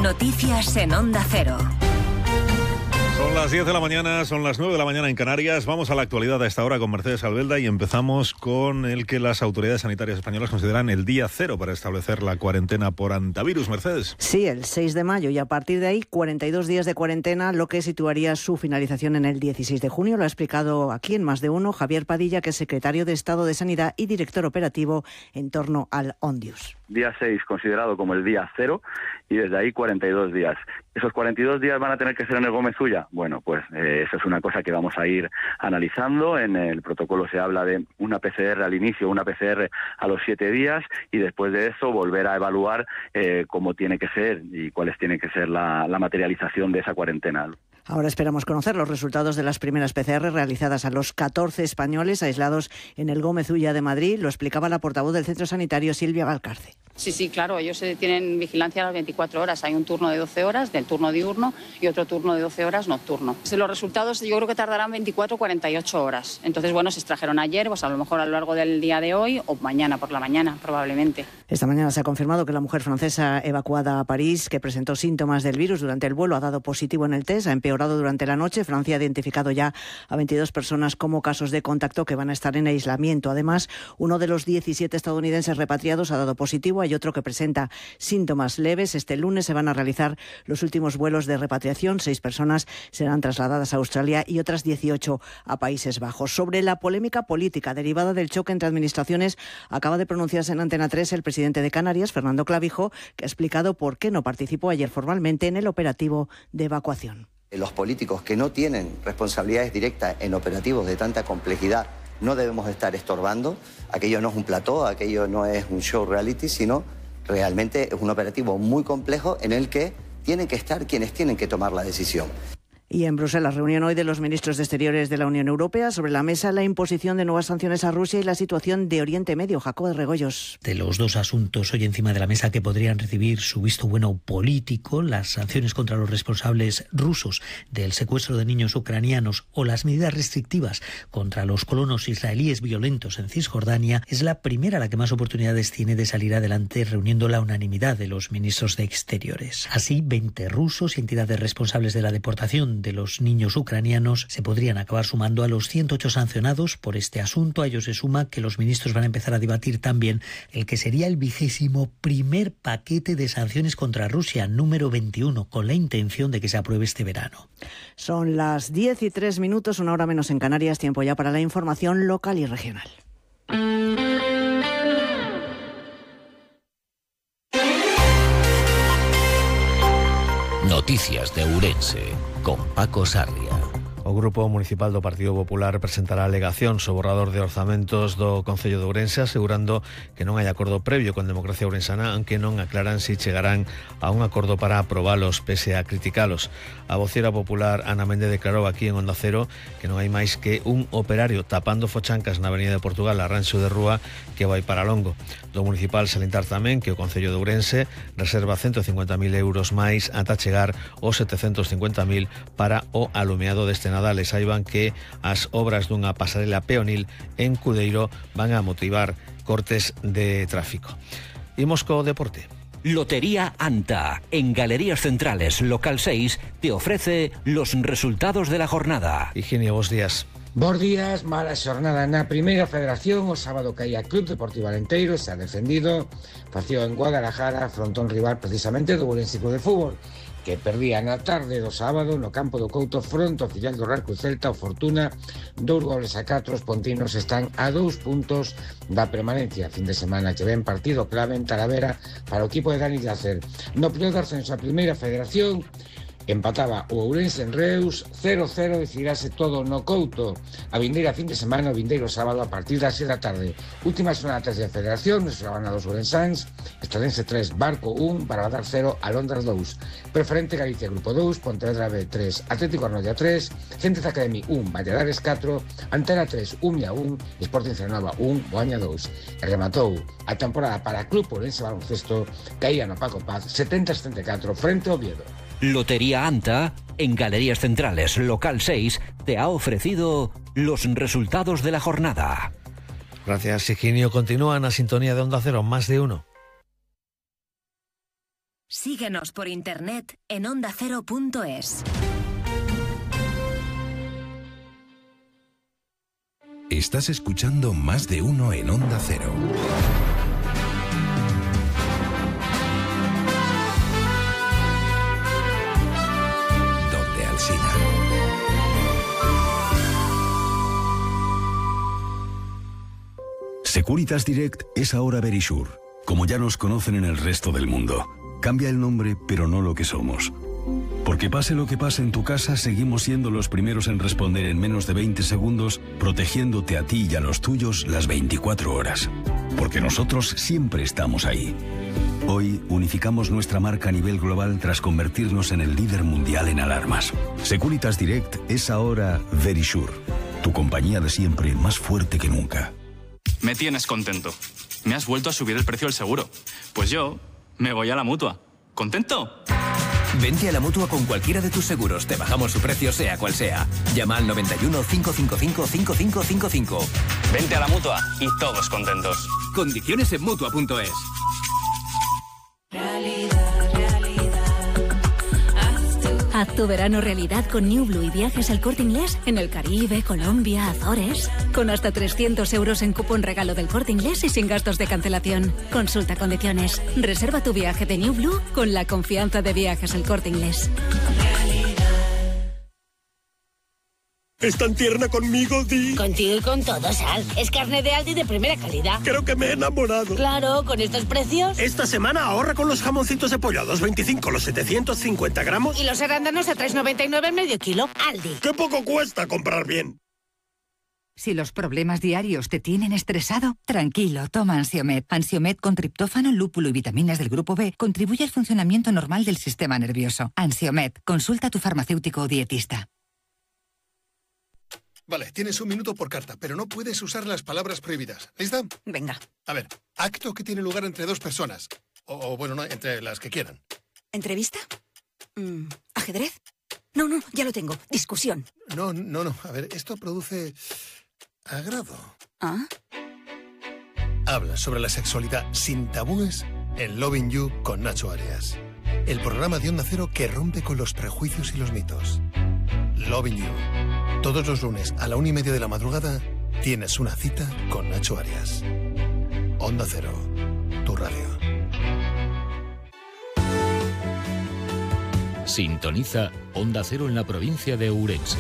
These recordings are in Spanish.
Noticias en Onda Cero. Son las 10 de la mañana, son las 9 de la mañana en Canarias. Vamos a la actualidad a esta hora con Mercedes Albelda y empezamos con el que las autoridades sanitarias españolas consideran el día cero para establecer la cuarentena por hantavirus. Mercedes. Sí, el 6 de mayo y a partir de ahí 42 días de cuarentena, lo que situaría su finalización en el 16 de junio. Lo ha explicado aquí en Más de Uno Javier Padilla, que es secretario de Estado de Sanidad y director operativo en torno al Ondius. Día 6 considerado como el día cero y desde ahí 42 días. ¿Esos 42 días van a tener que ser en el Gómez Ulla? Bueno, pues eso es una cosa que vamos a ir analizando. En el protocolo se habla de una PCR al inicio, una PCR a los 7 días y después de eso volver a evaluar cómo tiene que ser y cuáles tiene que ser la materialización de esa cuarentena. Ahora esperamos conocer los resultados de las primeras PCR realizadas a los 14 españoles aislados en el Gómez Ulla de Madrid. Lo explicaba la portavoz del centro sanitario, Silvia Valcarce. Sí, claro, ellos tienen vigilancia a las 24 horas. Hay un turno de 12 horas del turno diurno y otro turno de 12 horas nocturno. Los resultados yo creo que tardarán 24 o 48 horas. Entonces, bueno, se extrajeron ayer, pues a lo mejor a lo largo del día de hoy o mañana por la mañana, probablemente. Esta mañana se ha confirmado que la mujer francesa evacuada a París, que presentó síntomas del virus durante el vuelo, ha dado positivo en el test, ha empeorado durante la noche. Francia ha identificado ya a 22 personas como casos de contacto que van a estar en aislamiento. Además, uno de los 17 estadounidenses repatriados ha dado positivo. Hay otro que presenta síntomas leves. Este lunes se van a realizar los últimos vuelos de repatriación. 6 personas serán trasladadas a Australia y otras 18 a Países Bajos. Sobre la polémica política derivada del choque entre administraciones, acaba de pronunciarse en Antena 3 el presidente de Canarias, Fernando Clavijo, que ha explicado por qué no participó ayer formalmente en el operativo de evacuación. Los políticos que no tienen responsabilidades directas en operativos de tanta complejidad no debemos estar estorbando. Aquello no es un plató, aquello no es un show reality, sino realmente es un operativo muy complejo en el que tienen que estar quienes tienen que tomar la decisión. Y en Bruselas, reunión hoy de los ministros de Exteriores de la Unión Europea. Sobre la mesa, la imposición de nuevas sanciones a Rusia y la situación de Oriente Medio. Jacobo de Regoyos. De los dos asuntos hoy encima de la mesa que podrían recibir su visto bueno político, las sanciones contra los responsables rusos del secuestro de niños ucranianos o las medidas restrictivas contra los colonos israelíes violentos en Cisjordania, es la primera la que más oportunidades tiene de salir adelante reuniendo la unanimidad de los ministros de Exteriores. Así, 20 rusos y entidades responsables de la deportación de los niños ucranianos se podrían acabar sumando a los 108 sancionados por este asunto. A ello se suma que los ministros van a empezar a debatir también el que sería el 21º paquete de sanciones contra Rusia, número 21, con la intención de que se apruebe este verano. Son las 10:03, una hora menos en Canarias, tiempo ya para la información local y regional. Noticias de Ourense, con Paco Sarria. O Grupo Municipal do Partido Popular presentará a alegación sobre o borrador de orzamentos do Concello de Ourense, asegurando que non hai acordo previo con Democracia Ourensana, aunque non aclaran si chegarán a un acordo para aprobalos pese a criticalos. A vocera popular Ana Mende declarou aquí en Onda Cero que non hai máis que un operario tapando fochancas na Avenida de Portugal, a Ranxo de Rúa, que vai para longo. Do municipal salientar tamén que o Concello de Ourense reserva 150.000 euros máis ata chegar aos 750.000 para o alumeado deste Nadal. E saiban que as obras dunha pasarela peonil en Cudeiro van a motivar cortes de tráfico. Imos co deporte. Lotería Anta, en Galerías Centrales, local 6, te ofrece los resultados de la jornada. Higinio, bos días. Bos días, mala xornada na Primeira Federación. O sábado caía Club Deportivo Alenteiro, se ha defendido, facía en Guadalajara, frontón rival precisamente do Ourense Club de Fútbol, que perdía na tarde do sábado no campo do Couto fronte ao filial do Real Cruz Celta, o Fortuna, 2 goles a 4. Os pontinos están a 2 puntos da permanencia. Fin de semana que ven partido clave en Talavera para o equipo de Dani Llacer. No período de ascenso a Primeira Federación, empataba o Ourense en Reus, 0-0, decidirase todo no Couto. A vindeira fin de semana, o vindeiro sábado a partir das 6 da tarde. Última semana 3 de Federación, nos van a 2 Ourensáns, Estradense 3, Barco 1, Barbadar 0, Alondras 2. Preferente Galicia Grupo 2, Pontevedra B 3, Atlético Arnoia 3, Centres Academy 1, Valladares 4, Antena 3, Umia 1, Sporting Cerdanova 1, Boaña 2. E rematou a temporada para Club Ourense Baloncesto, caía no Paco Paz 70-74 frente ao Oviedo. Lotería Anta, en Galerías Centrales, local 6, te ha ofrecido los resultados de la jornada. Gracias, Higinio. Continúa na sintonía de Onda Cero, Más de Uno. Síguenos por internet en ondacero.es. Estás escuchando Más de Uno en Onda Cero. Donde Alsina. Securitas Direct es ahora Verisure, como ya nos conocen en el resto del mundo. Cambia el nombre, pero no lo que somos. Porque pase lo que pase en tu casa, seguimos siendo los primeros en responder en menos de 20 segundos, protegiéndote a ti y a los tuyos las 24 horas. Porque nosotros siempre estamos ahí. Hoy unificamos nuestra marca a nivel global tras convertirnos en el líder mundial en alarmas. Securitas Direct es ahora Verisure, tu compañía de siempre más fuerte que nunca. Me tienes contento. Me has vuelto a subir el precio del seguro. Pues yo me voy a la Mutua. ¿Contento? Vente a la Mutua con cualquiera de tus seguros. Te bajamos su precio sea cual sea. Llama al 91 555 5555. Vente a la Mutua y todos contentos. Condiciones en Mutua.es. Haz tu verano realidad con New Blue y viajes El Corte Inglés en el Caribe, Colombia, Azores. Con hasta 300 euros en cupón regalo del Corte Inglés y sin gastos de cancelación. Consulta condiciones. Reserva tu viaje de New Blue con la confianza de viajes El Corte Inglés. ¿Es tan tierna conmigo, Di? Contigo y con todo, Sal. Es carne de Aldi de primera calidad. Creo que me he enamorado. Claro, con estos precios. Esta semana ahorra con los jamoncitos de pollo a 2,25 los 750 gramos. Y los arándanos a 3,99 el medio kilo. Aldi. ¡Qué poco cuesta comprar bien! Si los problemas diarios te tienen estresado, tranquilo, toma Ansiomed. Ansiomed con triptófano, lúpulo y vitaminas del grupo B contribuye al funcionamiento normal del sistema nervioso. Ansiomed, consulta a tu farmacéutico o dietista. Vale, tienes un minuto por carta, pero no puedes usar las palabras prohibidas. ¿Lista? Venga. A ver, acto que tiene lugar entre dos personas. O bueno, no, entre las que quieran. ¿Entrevista? ¿Ajedrez? No, ya lo tengo. Discusión. No. A ver, esto produce agrado. ¿Ah? Habla sobre la sexualidad sin tabúes en Loving You con Nacho Arias. El programa de Onda Cero que rompe con los prejuicios y los mitos. Loving You. Todos los lunes a la 1:30 de la madrugada tienes una cita con Nacho Arias. Onda Cero, tu radio. Sintoniza Onda Cero en la provincia de Ourense.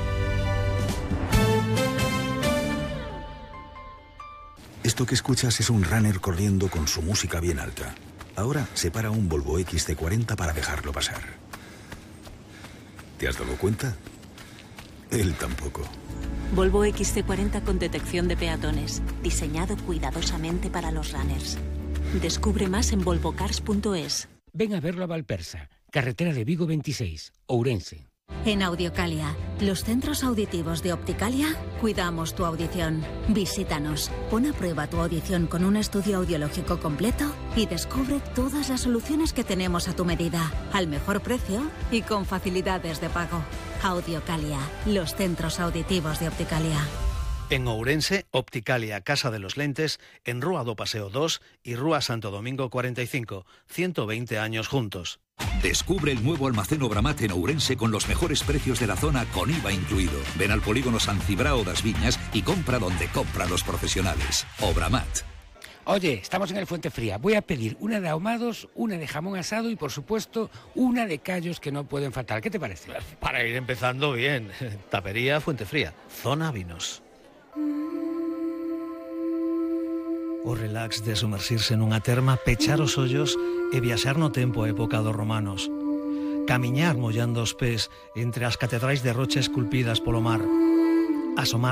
Esto que escuchas es un runner corriendo con su música bien alta. Ahora se para un Volvo XC40 para dejarlo pasar. ¿Te has dado cuenta? Él tampoco. Volvo XC40 con detección de peatones, diseñado cuidadosamente para los runners. Descubre más en volvocars.es. Ven a verlo a Valpersa, carretera de Vigo 26, Ourense. En Audiocalia, los centros auditivos de Opticalia, cuidamos tu audición. Visítanos, pon a prueba tu audición con un estudio audiológico completo y descubre todas las soluciones que tenemos a tu medida, al mejor precio y con facilidades de pago. Audiocalia, los centros auditivos de Opticalia. En Ourense, Opticalia Casa de los Lentes, en Rúa do Paseo 2 y Rúa Santo Domingo 45, 120 años juntos. Descubre el nuevo almacén Obramat en Ourense con los mejores precios de la zona con IVA incluido. Ven al polígono San Cibrao das Viñas y compra donde compran los profesionales. Obramat. Oye, estamos en el Fuente Fría. Voy a pedir una de ahumados, una de jamón asado y, por supuesto, una de callos que no pueden faltar. ¿Qué te parece? Para ir empezando bien. Tapería Fuente Fría, zona vinos. O relax de sumerxirse nunha terma, pechar os ollos e viaxar no tempo a época dos romanos. Camiñar mollando os pés entre as catedrais de rocha esculpidas polo mar. Asomar